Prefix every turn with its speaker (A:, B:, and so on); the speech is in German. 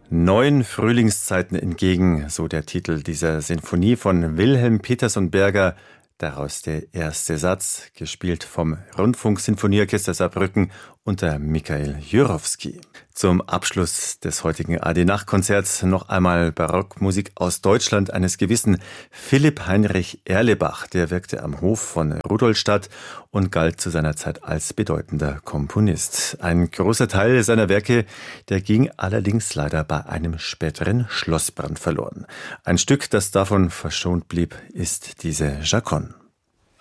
A: Neuen Frühlingszeiten entgegen, so der Titel dieser Sinfonie von Wilhelm Petersson Berger. Daraus der erste Satz, gespielt vom Rundfunksinfonieorchester Saarbrücken unter Michael Jurowski. Zum Abschluss des heutigen AD-Nachtkonzerts noch einmal Barockmusik aus Deutschland eines gewissen Philipp Heinrich Erlebach. Der wirkte am Hof von Rudolstadt und galt zu seiner Zeit als bedeutender Komponist. Ein großer Teil seiner Werke, der ging allerdings leider bei einem späteren Schlossbrand verloren. Ein Stück, das davon verschont blieb, ist diese Chaconne.